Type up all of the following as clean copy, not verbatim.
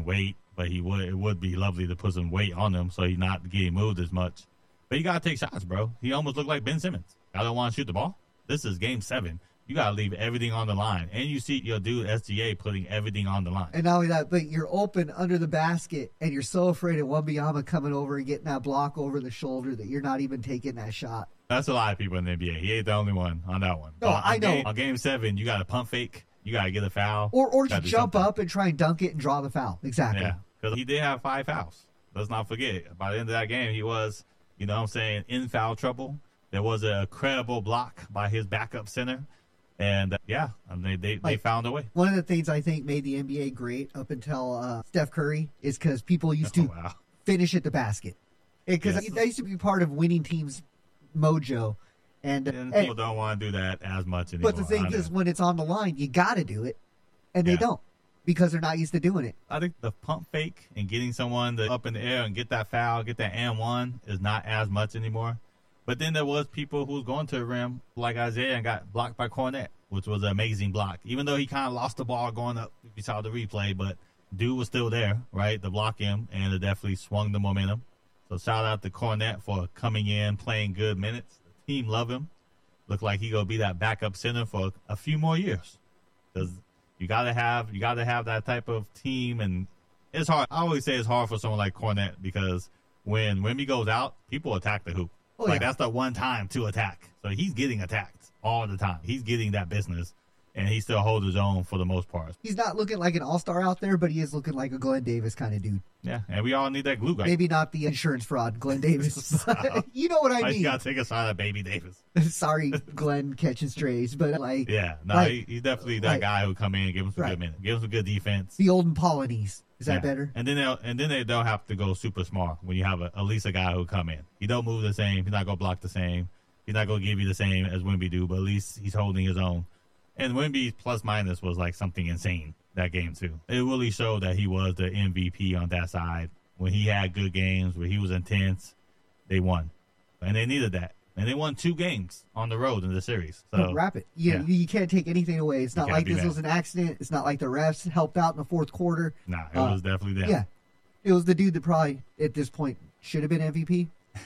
losing weight, but it would be lovely to put some weight on him so he's not getting moved as much. But you got to take shots, bro. He almost looked like Ben Simmons. I don't want to shoot the ball. This is game 7. You got to leave everything on the line. And you see your dude SGA putting everything on the line. And not only that, but you're open under the basket, and you're so afraid of Wembanyama coming over and getting that block over the shoulder that you're not even taking that shot. That's a lot of people in the NBA. He ain't the only one on that one. No, I know. On game 7, you got to pump fake. You got to get a foul. Or just jump up and try and dunk it and draw the foul. Exactly. Yeah, because he did have 5 fouls. Let's not forget. By the end of that game, he was, you know what I'm saying, in foul trouble. There was a credible block by his backup center. And, they found a way. One of the things I think made the NBA great up until Steph Curry is because people used to finish at the basket. Because that used to be part of winning teams' mojo. And people don't want to do that as much anymore. But the thing is, when it's on the line, you got to do it. And they don't because they're not used to doing it. I think the pump fake and getting someone to up in the air and get that foul, get that and one is not as much anymore. But then there was people who was going to the rim, like Isaiah, and got blocked by Cornette, which was an amazing block. Even though he kind of lost the ball going up, if you saw the replay, but dude was still there, right, to block him, and it definitely swung the momentum. So shout out to Cornette for coming in, playing good minutes. The team love him. Look like he gonna be that backup center for a few more years. Because you gotta have that type of team, and it's hard. I always say it's hard for someone like Cornette because when Wemby goes out, people attack the hoop. That's the one time to attack. So he's getting attacked all the time. He's getting that business, and he still holds his own for the most part. He's not looking like an all-star out there, but he is looking like a Glenn Davis kind of dude. Yeah, and we all need that glue guy. Maybe not the insurance fraud, Glenn Davis. You know what I mean. You got to take a shot at Baby Davis. Sorry, Glenn catching strays, but he's definitely that guy who come in and give him some good minutes, give him some good defense. The olden Polynese. Is that better? And then they don't have to go super smart when you have at least a guy who come in. He don't move the same. He's not gonna block the same. He's not gonna give you the same as Wemby do, but at least he's holding his own. And Wemby's plus minus was like something insane that game too. It really showed that he was the MVP on that side. When he had good games, when he was intense, they won, and they needed that. And they won 2 games on the road in the series. So wrap it. You can't take anything away. It's not like this was an accident. It's not like the refs helped out in the fourth quarter. Nah, it was definitely them. Yeah, it was the dude that probably at this point should have been MVP.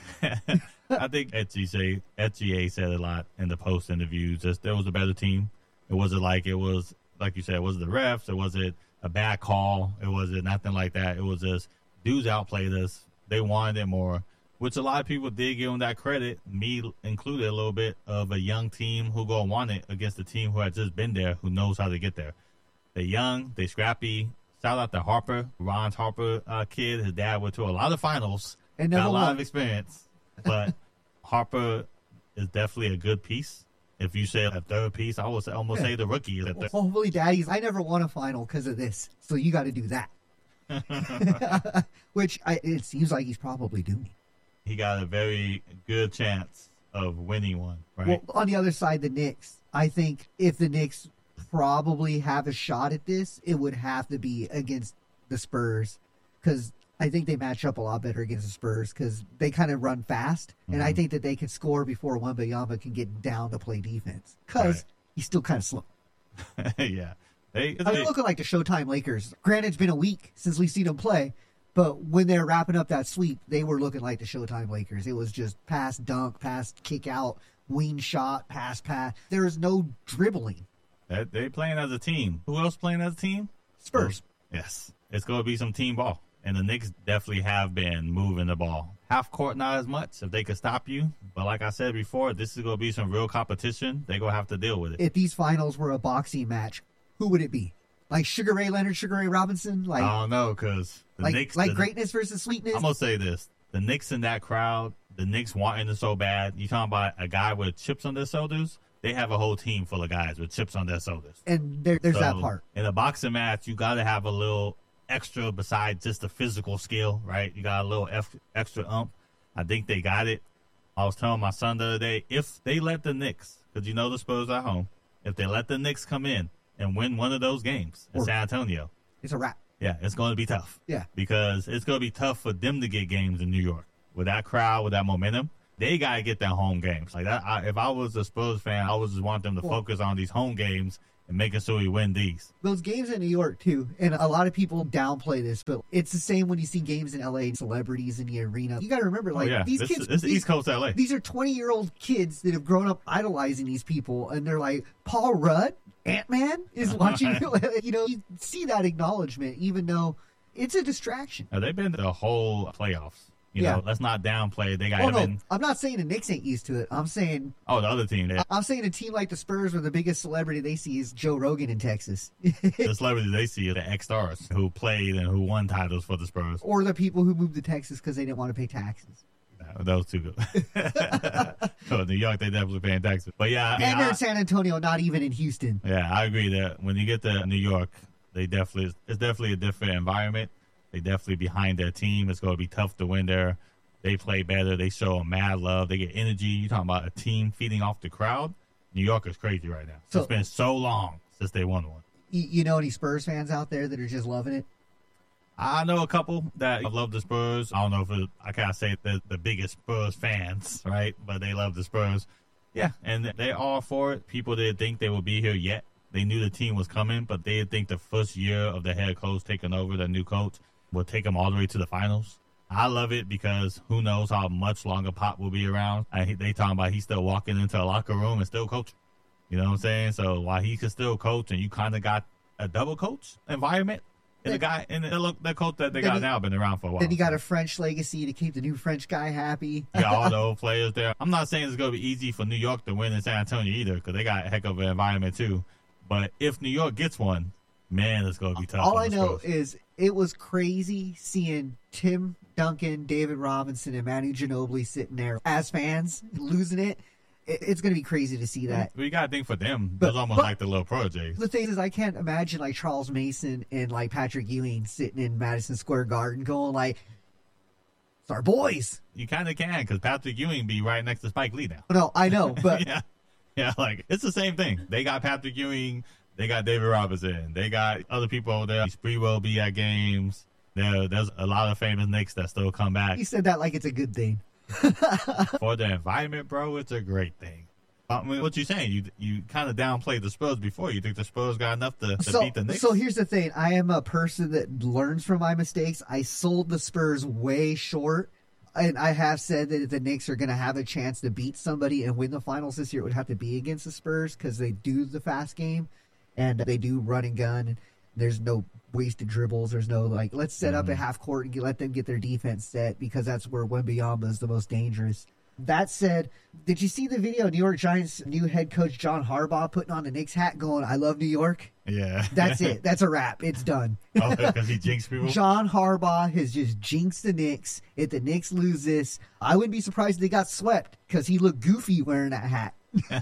I think SGA said a lot in the post interviews. Just there was a better team. It wasn't like you said, it was the refs. It wasn't a bad call. It wasn't nothing like that. It was just dudes outplayed us. They wanted it more. Which a lot of people did give them that credit, me included, a little bit of a young team who go want it against a team who had just been there, who knows how to get there. They're young, they scrappy. Shout out to Harper, Ron's Harper kid. His dad went to a lot of finals, and got a lot of experience. But Harper is definitely a good piece. If you say a third piece, I would almost say the rookie. Hopefully, Daddy's. I never won a final because of this, so you got to do that. Which it seems like he's probably doing. He got a very good chance of winning one, right? Well, on the other side, the Knicks, I think if the Knicks probably have a shot at this, it would have to be against the Spurs because I think they match up a lot better against the Spurs because they kind of run fast, and I think that they can score before Wembanyama can get down to play defense because he's still kind of slow. Yeah. They're looking like the Showtime Lakers. Granted, it's been a week since we've seen them play, but when they're wrapping up that sweep, they were looking like the Showtime Lakers. It was just pass, dunk, pass, kick out, wing shot, pass. There is no dribbling. They playing as a team. Who else playing as a team? Spurs. Yes. It's going to be some team ball. And the Knicks definitely have been moving the ball. Half court, not as much, if they could stop you. But like I said before, this is going to be some real competition. They're going to have to deal with it. If these finals were a boxing match, who would it be? Like Sugar Ray Leonard, Sugar Ray Robinson? I don't know, because the Knicks... Like greatness versus sweetness? I'm going to say this. The Knicks in that crowd, the Knicks wanting it so bad. You talking about a guy with chips on their shoulders? They have a whole team full of guys with chips on their shoulders. And there's that part. In a boxing match, you got to have a little extra besides just the physical skill, right? You got a little extra ump. I think they got it. I was telling my son the other day, if they let the Knicks, because you know the Spurs at home, if they let the Knicks come in and win one of those games in San Antonio, it's a wrap. Yeah, it's going to be tough. Yeah. Because it's going to be tough for them to get games in New York. With that crowd, with that momentum, they got to get their home games. Like that. If I was a Spurs fan, I would just want them to focus on these home games and making sure we win these. Those games in New York too, and a lot of people downplay this, but it's the same when you see games in LA, celebrities in the arena. You got to remember, like, these kids, this is East Coast LA. These are 20-year-old kids that have grown up idolizing these people, and they're like, Paul Rudd, Ant-Man is watching. You see that acknowledgement, even though it's a distraction. They've been the whole playoffs. You know, let's not downplay. They got I'm not saying the Knicks ain't used to it. I'm saying the other team. I'm saying a team like the Spurs, where the biggest celebrity they see is Joe Rogan in Texas. The celebrities they see are the ex-stars who played and who won titles for the Spurs, or the people who moved to Texas because they didn't want to pay taxes. Those two good. So New York, they definitely paying taxes. But yeah, and they're in San Antonio, not even in Houston. Yeah, I agree that when you get to New York, it's definitely a different environment. They definitely behind their team. It's going to be tough to win there. They play better. They show mad love. They get energy. You're talking about a team feeding off the crowd. New York is crazy right now. So, it's been so long since they won one. You know any Spurs fans out there that are just loving it? I know a couple that love the Spurs. I don't know if I can't say they're the biggest Spurs fans, right? But they love the Spurs. Yeah, and they're all for it. People didn't think they would be here yet. They knew the team was coming, but they didn't think the first year of the head coach taking over, the new coach, would take them all the way to the finals. I love it because who knows how much longer Pop will be around. They talking about he's still walking into a locker room and still coaching. You know what I'm saying? So while he can still coach, and you kind of got a double coach environment, and the coach that they got now been around for a while. Then you got a French legacy to keep the new French guy happy. You got all the old players there. I'm not saying it's going to be easy for New York to win in San Antonio either, because they got a heck of an environment too. But if New York gets one, man, it's going to be tough. All I know is it was crazy seeing Tim Duncan, David Robinson, and Manu Ginobili sitting there as fans, losing it. It's going to be crazy to see that. We got to think for them. It's almost like the little proteges. The thing is, I can't imagine like Charles Mason and like Patrick Ewing sitting in Madison Square Garden going like, it's our boys. You kind of can, because Patrick Ewing be right next to Spike Lee now. No, I know, but... yeah, like, it's the same thing. They got Patrick Ewing, they got David Robinson, they got other people over there. Spree will be at games. There's a lot of famous Knicks that still come back. You said that like it's a good thing. For the environment, bro, it's a great thing. I mean, what you saying? You kind of downplayed the Spurs before. You think the Spurs got enough to beat the Knicks? So here's the thing. I am a person that learns from my mistakes. I sold the Spurs way short. And I have said that if the Knicks are going to have a chance to beat somebody and win the finals this year, it would have to be against the Spurs, because they do the fast game and they do run and gun. And there's no wasted dribbles. There's no, like, let's set up a half court and let them get their defense set, because that's where Wembanyama is the most dangerous. That said, did you see the video of New York Giants new head coach John Harbaugh putting on the Knicks hat going, I love New York? Yeah. That's it. That's a wrap. It's done. Oh, because he jinxed people? John Harbaugh has just jinxed the Knicks. If the Knicks lose this, I wouldn't be surprised if they got swept, because he looked goofy wearing that hat. Oh,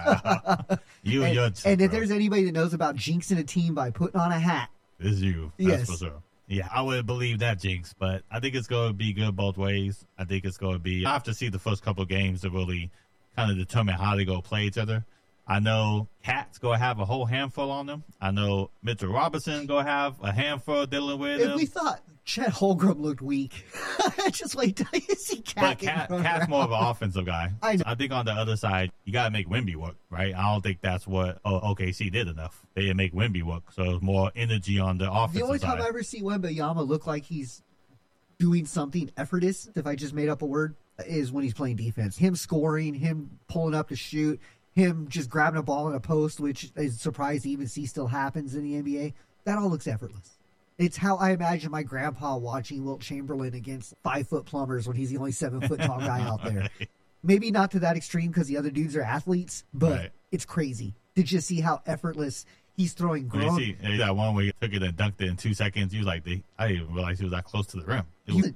wow. And if there's anybody that knows about jinxing a team by putting on a hat, it's you. That's for sure. Yeah, I would believe that jinx, but I think it's going to be good both ways. I think it's going to be... I have to see the first couple of games to really kind of determine how they go play each other. I know Cat's going to have a whole handful on them. I know Mitchell Robinson going to have a handful dealing with him. We thought Chet Holmgren looked weak. Just wait till you see Cat. But Cat's more of an offensive guy. I think on the other side, you got to make Wemby work, right? I don't think that's what OKC did enough. They didn't make Wemby work, so it's more energy on the offensive side. The only time I ever see Wembanyama look like he's doing something effortless, if I just made up a word, is when he's playing defense. Him scoring, him pulling up to shoot, him just grabbing a ball in a post, which is surprised to even see still happens in the NBA. That all looks effortless. It's how I imagine my grandpa watching Wilt Chamberlain against 5-foot plumbers when he's the only 7-foot tall guy out there. Maybe not to that extreme, because the other dudes are athletes, but It's crazy to just see how effortless he's throwing. You see that one where he took it and dunked it in 2 seconds. He was like, I didn't even realize he was that close to the rim.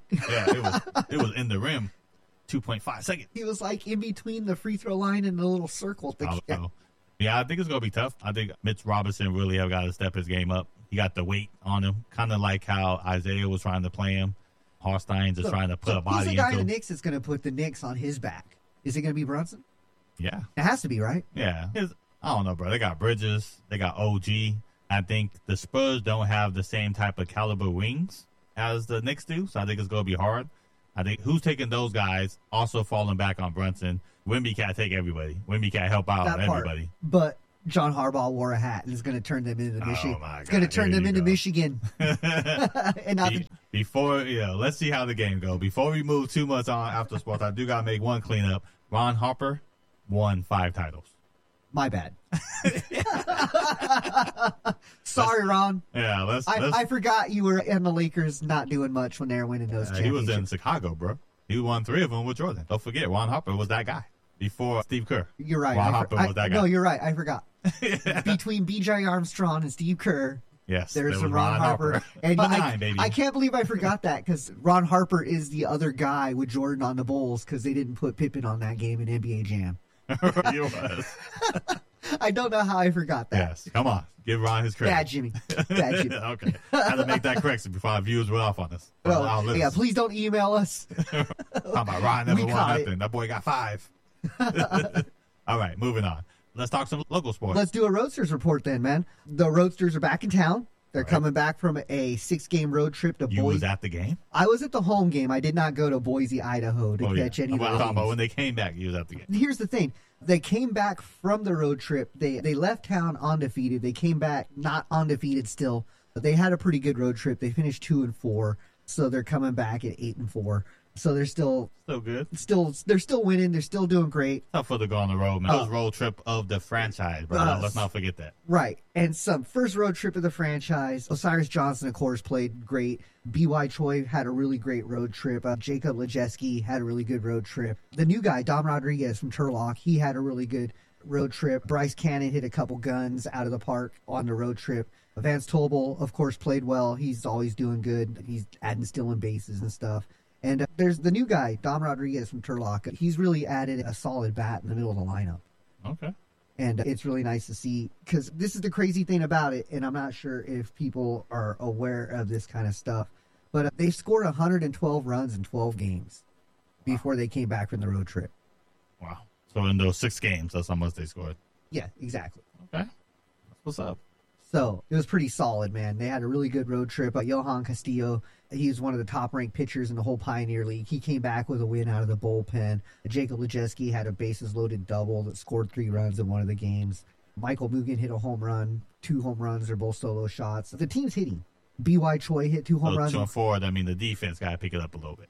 It was in the rim. 2.5 seconds. He was like in between the free throw line and the little circle. Yeah, I think it's going to be tough. I think Mitch Robinson really have got to step his game up. He got the weight on him, kind of like how Isaiah was trying to play him. Harstein's just trying to put a body into him. He's the guy in the Knicks that's going to put the Knicks on his back. Is it going to be Brunson? Yeah. It has to be, right? Yeah. I don't know, bro. They got Bridges. They got OG. I think the Spurs don't have the same type of caliber wings as the Knicks do, so I think it's going to be hard. I think who's taking those guys also falling back on Brunson. Wemby can't take everybody. Wemby can't help out everybody. But John Harbaugh wore a hat and is going to turn them into Michigan. my It's going to God, turn here them you into go. Michigan. And not the, Before, let's see how the game go. Before we move too much on after sports, I do got to make one cleanup. Ron Harper won 5 titles. my bad. Sorry, Ron. Yeah, let's I forgot you were in the Lakers not doing much when they were winning those he was championships. in Chicago, bro. He won 3 of them with Jordan. Don't forget, Ron Harper was that guy before Steve Kerr. You're right. Ron Harper was that guy. No, you're right. I forgot. Between B.J. Armstrong and Steve Kerr, Yes, there's there some was Ron Harper. And Nine, baby. I can't believe I forgot that because Ron Harper is the other guy with Jordan on the Bulls because they didn't put Pippen on that game in NBA Jam. He was. I don't know how I forgot that. Yes, come on. Give Ron his credit. Bad Jimmy. Bad Jimmy. Okay. Had to make that correction before our viewers went off on us. Well, yeah, please don't email us. Talking about Ron never We won caught nothing. That boy got 5. All right, moving on. Let's talk some local sports. Let's do a Roadsters report then, man. The Roadsters are back in town. They're Right. coming back from a 6-game road trip to You was Boise. at the game? I was at the home game. I did not go to Boise, Idaho to catch any of Well, the I'm talking about games. when they came back, you was at the game. Here's the thing. They came back from the road trip. They left town undefeated. They came back not undefeated still. But they had a pretty good road trip. They finished 2-4. So they're coming back at 8-4. So they're still Still good. they're still winning. They're still doing great. Tough for to go on the road, man. It was road trip of the franchise, bro. Let's not forget that. Right. And some first road trip of the franchise. Osiris Johnson, of course, played great. B.Y. Choi had a really great road trip. Jacob Lejeski had a really good road trip. The new guy, Dom Rodriguez from Turlock, he had a really good road trip. Bryce Cannon hit a couple guns out of the park on the road trip. Vance Tobel, of course, played well. He's always doing good. He's adding stealing bases and stuff. And there's the new guy, Dom Rodriguez from Turlock. He's really added a solid bat in the middle of the lineup. Okay. And it's really nice to see because this is the crazy thing about it. And I'm not sure if people are aware of this kind of stuff, but they scored 112 runs in 12 games before they came back from the road trip. Wow. So in those 6 games, that's how much they scored. Yeah, exactly. Okay. That's what's up. So it was pretty solid, man. They had a really good road trip. Johan Castillo, he's one of the top-ranked pitchers in the whole Pioneer League. He came back with a win out of the bullpen. Jacob Lejeski had a bases-loaded double that scored 3 runs in one of the games. Michael Mugen hit a home run. 2 home runs. They're both solo shots. The team's hitting. B.Y. Choi hit 2 home So runs. 2 and 4, that means the defense got to pick it up a little bit.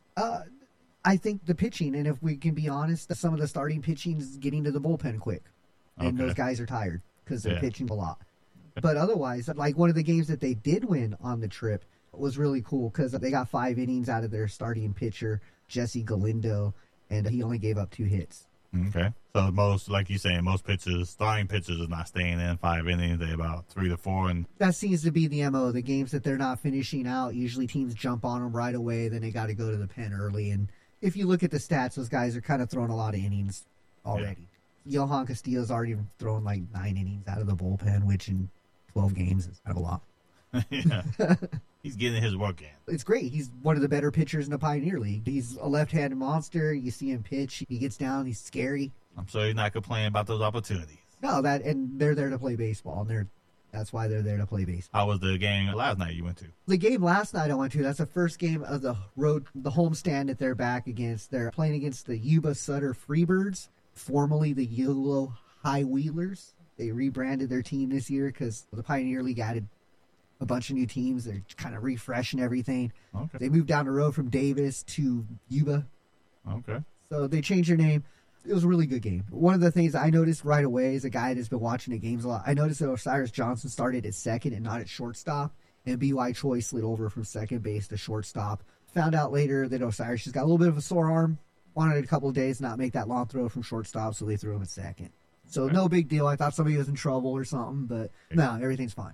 I think the pitching, and if we can be honest, some of the starting pitching is getting to the bullpen quick. And Okay. those guys are tired because they're Yeah. pitching a lot. But otherwise, like one of the games that they did win on the trip was really cool because they got 5 innings out of their starting pitcher, Jesse Galindo, and he only gave up 2 hits. Okay. So most, like you saying, most pitchers, starting pitchers is not staying in 5 innings. They about 3 to 4. And That seems to be the MO. The games that they're not finishing out, usually teams jump on them right away. Then they got to go to the pen early. And if you look at the stats, those guys are kind of throwing a lot of innings already. Johan Castillo's already thrown like 9 innings out of the bullpen, which in 12 games is kind of a lot. yeah, he's getting his work in. It's great. He's one of the better pitchers in the Pioneer League. He's a left-handed monster. You see him pitch. He gets down. He's scary. I'm sure he's not complaining about those opportunities. No, and they're there to play baseball, and that's why they're there to play baseball. How was the game last night you went to? The game last night I went to, that's the first game of the homestand that they're back against. They're playing against the Yuba Sutter Freebirds, formerly the Yolo High Wheelers. They rebranded their team this year because the Pioneer League added a bunch of new teams. They're kind of refreshing everything. Okay. They moved down the road from Davis to Yuba. Okay. So they changed their name. It was a really good game. One of the things I noticed right away as a guy that's been watching the games a lot, I noticed that Osiris Johnson started at second and not at shortstop, and B.Y. Choi slid over from second base to shortstop. Found out later that Osiris just got a little bit of a sore arm, wanted a couple of days to not make that long throw from shortstop, so they threw him at second. So no big deal. I thought somebody was in trouble or something, but no, everything's fine.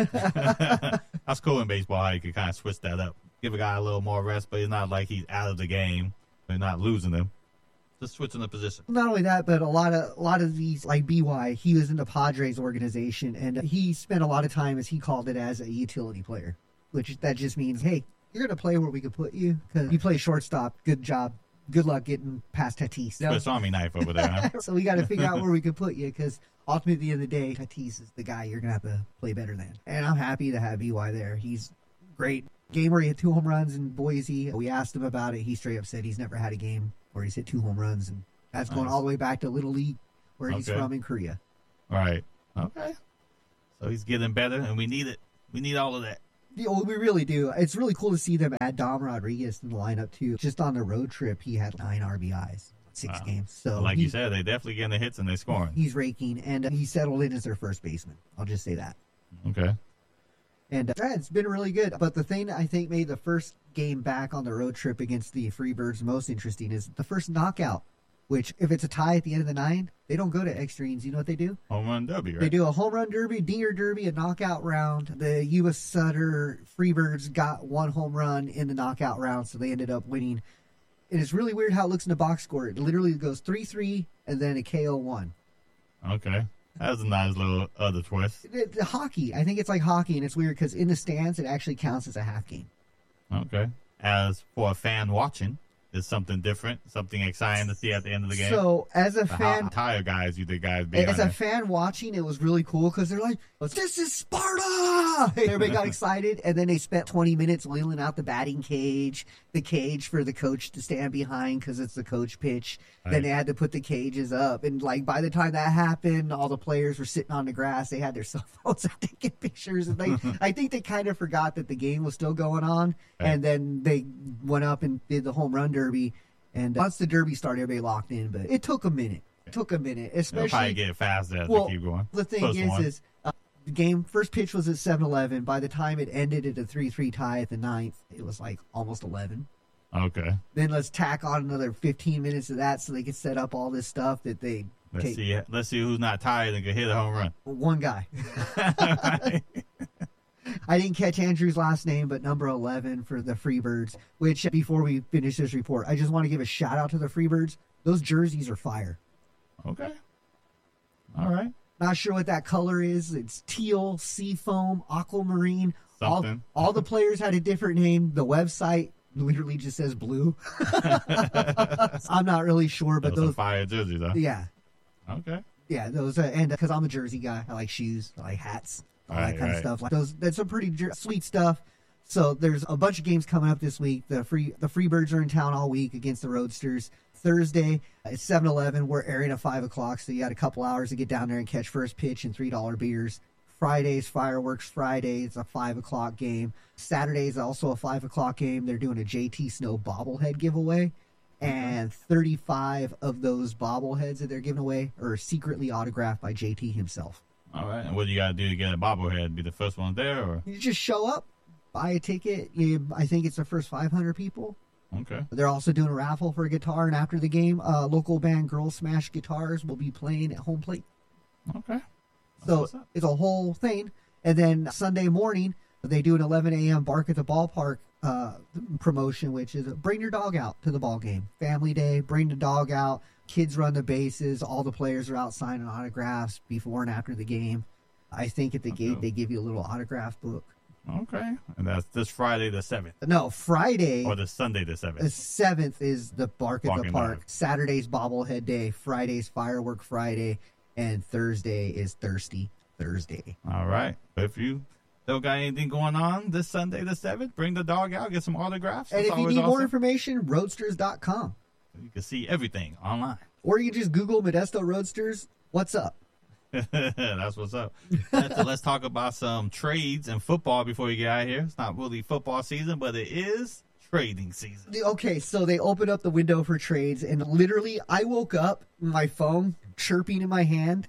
That's cool in baseball how you can kind of switch that up. Give a guy a little more rest, but it's not like he's out of the game. They're not losing him. Just switching the position. Not only that, but a lot of these, like BY, he was in the Padres organization, and he spent a lot of time, as he called it, as a utility player, which that just means, hey, you're going to play where we can put you because you play shortstop. Good job. Good luck getting past Tatis. Swiss Army knife over there, huh? So we got to figure out where we can put you because ultimately, at the end of the day, Tatis is the guy you're going to have to play better than. And I'm happy to have BY there. He's great. Game where he hit 2 home runs in Boise. We asked him about it. He straight up said he's never had a game where he's hit 2 home runs. And that's going all the way back to Little League, where he's Okay. from in Korea. Right. Okay. So he's getting better, and we need it. We need all of that. Yeah, well, we really do. It's really cool to see them add Dom Rodriguez in the lineup, too. Just on the road trip, he had 9 RBIs, 6 games. So like you said, they definitely getting the hits and they're scoring. He's raking, and he settled in as their first baseman. I'll just say that. Okay. And it's been really good. But the thing that I think made the first game back on the road trip against the Freebirds most interesting is the first knockout, which if it's a tie at the end of the 9, they don't go to extra innings. You know what they do? Home run derby, right? They do a home run derby, dinger derby, a knockout round. The U.S. Sutter Freebirds got 1 home run in the knockout round, so they ended up winning. And it's really weird how it looks in the box score. It literally goes 3-3 and then a KO1. Okay. That was a nice little other twist. The hockey, I think it's like hockey, and it's weird because in the stands, it actually counts as a half game. Okay. As for a fan watching, it's something different, something exciting to see at the end of the game. So, as a How fan, tired guys you think guys be as on a there? fan watching, it was really cool because they're like, "This is Sparta!" Everybody got excited, and then they spent 20 minutes wheeling out the batting cage, the cage for the coach to stand behind because it's the coach pitch. Right. Then they had to put the cages up, and like by the time that happened, all the players were sitting on the grass. They had their cell phones out taking pictures, and I think they kind of forgot that the game was still going on, Right. and then they went up and did the home run derby. And once the derby started, everybody locked in, but it took a minute. They'll probably Especially get faster as well, they keep going. the thing Plus one. is the game first pitch was at 7-11. By the time it ended at a 3-3 tie at the 9th, it was like almost 11. Okay. Then let's tack on another 15 minutes of that so they could set up all this stuff that they Let's take. see who's not tired and can hit a home run. One guy. I didn't catch Andrew's last name, but number 11 for the Freebirds, which before we finish this report, I just want to give a shout out to the Freebirds. Those jerseys are fire. Okay. All right. Not sure what that color is. It's teal, seafoam, aquamarine. Something. All the players had a different name. The website literally just says blue. I'm not really sure, but Those are those, fire jerseys, huh? yeah, Okay. yeah, those, and because I'm a jersey guy, I like shoes, I like hats, all that Right, kind of right. stuff. Like those, that's some pretty sweet stuff. So there's a bunch of games coming up this week. The Freebirds are in town all week against the Roadsters. Thursday at 7-11, we're airing at 5 o'clock, so you got a couple hours to get down there and catch first pitch and $3 beers. Friday's Fireworks Friday. It's a 5 o'clock game. Saturday is also a 5 o'clock game. They're doing a JT Snow bobblehead giveaway. And 35 of those bobbleheads that they're giving away are secretly autographed by JT himself. All right. And what do you got to do to get a bobblehead? Be the first one there, or You just show up, buy a ticket. I think it's the first 500 people. okay? They're also doing a raffle for a guitar. And after the game, local band Girl Smash Guitars will be playing at home plate. Okay. So what's up. it's a whole thing. And then Sunday morning, they do an 11 a.m. Bark at the Ballpark promotion, which is bring your dog out to the ball game. Family day, bring the dog out. Kids run the bases. All the players are out signing autographs before and after the game. I think at the gate, they give you a little autograph book. Okay. And that's this Friday the 7th, No, Friday, or the Sunday the the 7th. 7th is the Bark at the Barking Park. Dog. Saturday's Bobblehead Day. Friday's Firework Friday. And Thursday is Thirsty Thursday. All right. If you don't got anything going on this Sunday the 7th, bring the dog out, get some autographs. And That's if you always need more awesome. information, roadsters.com. You can see everything online. Or you can just Google Modesto Roadsters. What's up? That's what's up. Let's talk about some trades and football before we get out of here. It's not really football season, but it is trading season. Okay, so they opened up the window for trades, and literally I woke up, my phone chirping in my hand,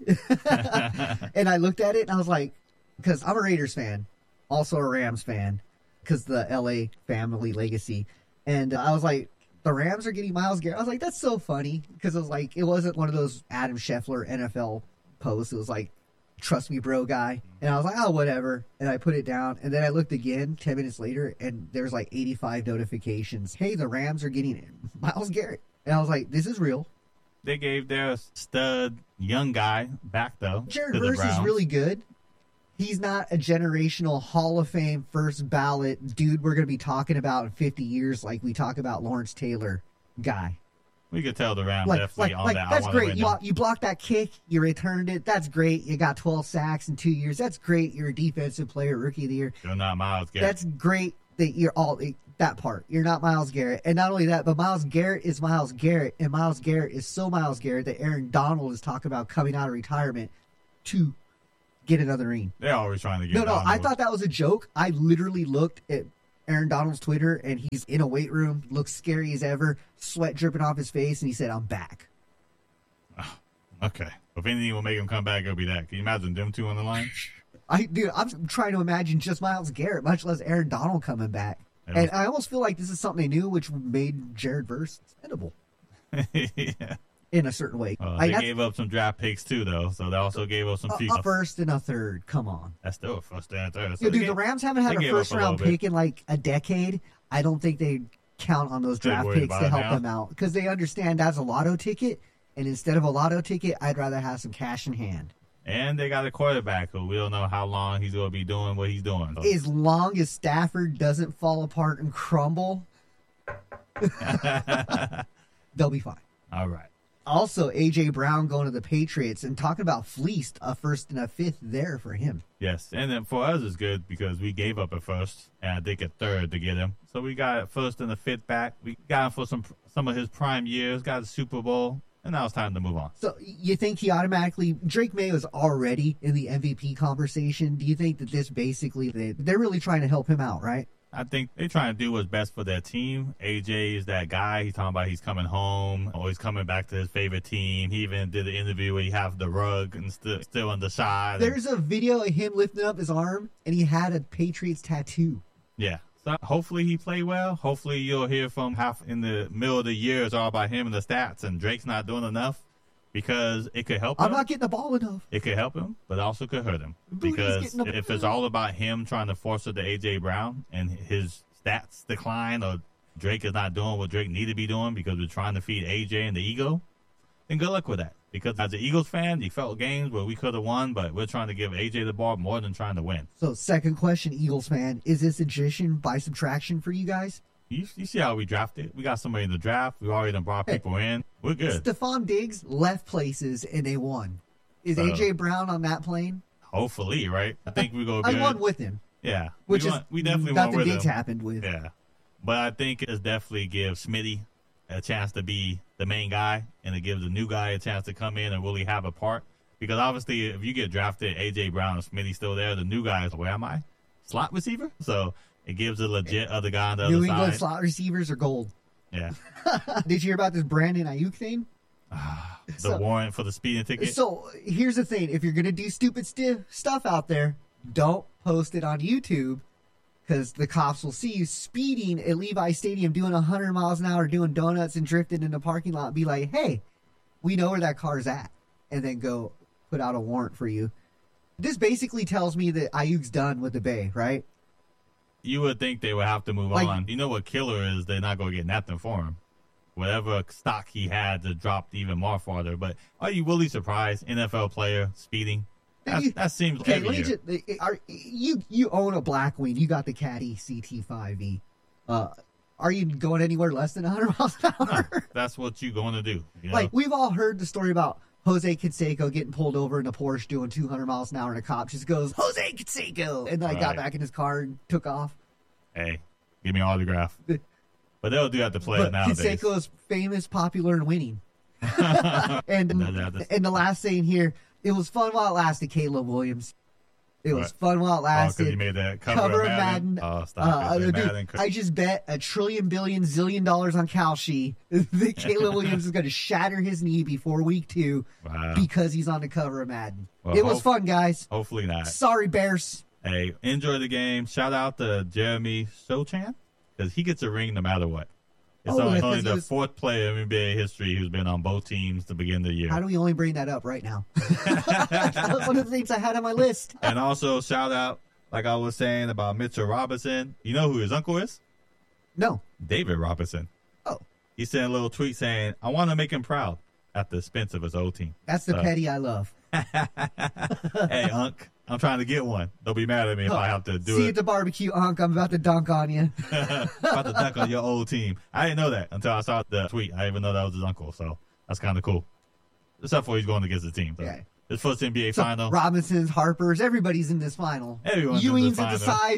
and I looked at it, and I was like, because I'm a Raiders fan, also a Rams fan, because the LA family legacy, and I was like, the Rams are getting Myles Garrett. I was like, that's so funny, because it wasn't one of those Adam Scheffler NFL posts. It was like, trust me, bro guy. And I was like, oh, whatever. And I put it down. And then I looked again 10 minutes later, and there's like 85 notifications. Hey, the Rams are getting Myles Garrett. And I was like, this is real. They gave their stud young guy back, though. Jared to the Verse is Browns. really good. He's not a generational Hall of Fame first ballot dude we're going to be talking about in 50 years like we talk about Lawrence Taylor guy. We could tell the Rams Like definitely on that. that's I wanna great. win You, them. you blocked that kick, you returned it. That's great. You got 12 sacks in 2 years. That's great. You're a defensive player, rookie of the year. You're not Myles Garrett. That's great that you're all that part. You're not Myles Garrett. And not only that, but Myles Garrett is Myles Garrett. And Myles Garrett is so Myles Garrett that Aaron Donald is talking about coming out of retirement to get another ring. They're always trying to get. No, Donald. I thought that was a joke. I literally looked at Aaron Donald's Twitter, and he's in a weight room, looks scary as ever, sweat dripping off his face, and he said, "I'm back." Okay. If anything will make him come back, it'll be that. Can you imagine them two on the line? I'm trying to imagine just Myles Garrett, much less Aaron Donald coming back. And I almost feel like this is something they knew, which made Jared Verse expendable. Yeah. In a certain way. They gave up some draft picks too, though. So they also gave up some a first and a third. Come on. That's still a first and a third. So the Rams haven't had a first round pick in like a decade. I don't think they count on those draft picks to help them out because they understand that's a lotto ticket. And instead of a lotto ticket, I'd rather have some cash in hand. And they got a quarterback who we don't know how long he's going to be doing what he's doing. So. As long as Stafford doesn't fall apart and crumble, they'll be fine. All right. Also, A.J. Brown going to the Patriots and talking about fleeced a first and a fifth there for him. Yes, and then for us it's good because we gave up a first and I think a third to get him. So we got a first and a fifth back. We got him for some of his prime years, got a Super Bowl, and now it's time to move on. So you think he automatically, Drake May was already in the MVP conversation. Do you think that this basically, they're really trying to help him out, right? I think they're trying to do what's best for their team. AJ is that guy. He's talking about he's coming home or he's coming back to his favorite team. He even did an interview where he had the rug and still on the side. There's a video of him lifting up his arm and he had a Patriots tattoo. Yeah. So hopefully he played well. Hopefully you'll hear from half in the middle of the year it's all about him and the stats and Drake's not doing enough. Because it could help him. I'm not getting the ball enough. It could help him, but also could hurt him. Because if it's all about him trying to force it to A.J. Brown and his stats decline or Drake is not doing what Drake need to be doing because we're trying to feed A.J. and the ego, then good luck with that. Because as an Eagles fan, you felt games where we could have won, but we're trying to give A.J. the ball more than trying to win. So second question, Eagles fan, is this addition by subtraction for you guys? You see how we drafted? We got somebody in the draft. We already done brought people in. We're good. Stephon Diggs left places and they won. Is A.J. Brown on that plane? Hopefully, right? I think we go good. I won with him. Yeah. We definitely won nothing with Diggs him. happened with. Yeah. But I think it definitely gives Smitty a chance to be the main guy, and it gives the new guy a chance to come in and really have a part. Because obviously, if you get drafted, A.J. Brown and Smitty still there, the new guy is, where am I? Slot receiver? So it gives a legit other guy on the other side. New England slot receivers are gold. Yeah. Did you hear about this Brandon Ayuk thing? The warrant for the speeding ticket? So here's the thing. If you're going to do stupid stuff out there, don't post it on YouTube because the cops will see you speeding at Levi Stadium doing 100 miles an hour, doing donuts and drifting in the parking lot and be like, hey, we know where that car's at. And then go put out a warrant for you. This basically tells me that Ayuk's done with the Bay, right? You would think they would have to move on. You know what killer is? They're not going to get nothing for him. Whatever stock he had to drop even more farther. But are you really surprised? NFL player speeding? That seems okay. every year. You own a Blackwing. You got the Caddy CT5e. Are you going anywhere less than 100 miles an hour? No, that's what you're going to do. You know? Like, we've all heard the story about Jose Canseco getting pulled over in a Porsche doing 200 miles an hour, and a cop just goes, Jose Canseco! And then got back in his car and took off. Hey, give me an autograph. But they'll do that to players nowadays. Canseco is famous, popular, and winning. and the last thing here, it was fun while it lasted, Caleb Williams. It was fun while it lasted. Because you made that cover of Madden. Oh, stop it. Dude, I just bet $1 trillion, billion, zillion on Kalshi that Caleb Williams is going to shatter his knee before week 2 because he's on the cover of Madden. Well, it was fun, guys. Hopefully not. Sorry, Bears. Hey, enjoy the game. Shout out to Jeremy Sochan because he gets a ring no matter what. It's only the fourth player in NBA history who's been on both teams to begin the year. How do we only bring that up right now? That was one of the things I had on my list. And also, shout out, like I was saying about Mitchell Robinson. You know who his uncle is? No. David Robinson. Oh. He sent a little tweet saying, I want to make him proud at the expense of his old team. That's the petty I love. Hey, Unc. I'm trying to get one. Don't be mad at me if I have to do it. See you at the barbecue, Unc. I'm about to dunk on you. About to dunk on your old team. I didn't know that until I saw the tweet. I didn't even know that was his uncle, so that's kind of cool. Except for he's going against the team. So. Yeah. His first NBA final. Robinsons, Harpers, everybody's in this final. Everyone's Ewing's in the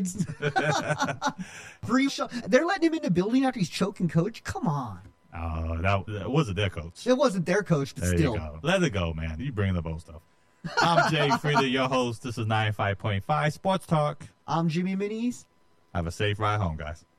sides. They're letting him in the building after he's choking coach? Come on. That wasn't their coach. It wasn't their coach, but there still. You go. Let it go, man. You bring the bold stuff. I'm Jay Frieda, your host. This is 95.5 Sports Talk. I'm Jimmy Minis. Have a safe ride home, guys.